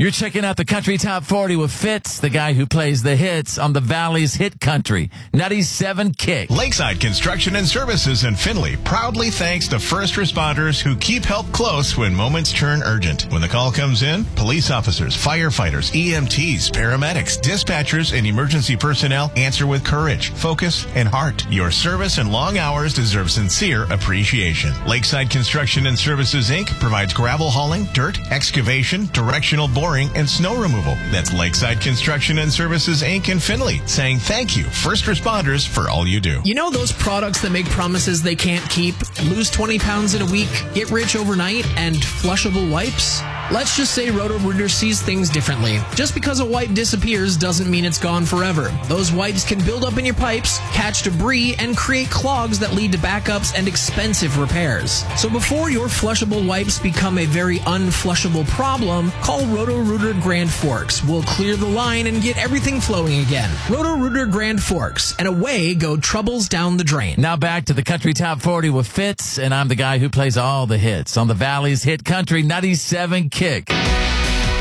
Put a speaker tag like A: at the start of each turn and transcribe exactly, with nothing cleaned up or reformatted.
A: You're checking out the Country Top forty with Fitz, the guy who plays the hits on the Valley's hit country. ninety-seven Kick.
B: Lakeside Construction and Services in Findlay proudly thanks the first responders who keep help close when moments turn urgent. When the call comes in, police officers, firefighters, E M Ts, paramedics, dispatchers, and emergency personnel answer with courage, focus, and heart. Your service and long hours deserve sincere appreciation. Lakeside Construction and Services, Incorporated provides gravel hauling, dirt, excavation, directional boring, and snow removal. That's Lakeside Construction and Services, Incorporated in Findlay, saying thank you, first responders, for all you do.
C: You know those products that make promises they can't keep? Lose twenty pounds in a week, get rich overnight, and flushable wipes? Let's just say Roto-Rooter sees things differently. Just because a wipe disappears doesn't mean it's gone forever. Those wipes can build up in your pipes, catch debris, and create clogs that lead to backups and expensive repairs. So before your flushable wipes become a very unflushable problem, call Roto-Rooter Grand Forks. We'll clear the line and get everything flowing again. Roto-Rooter Grand Forks, and away go troubles down the drain.
A: Now back to the Country Top forty with Fitz, and I'm the guy who plays all the hits on the Valley's hit country, ninety-seven Kick.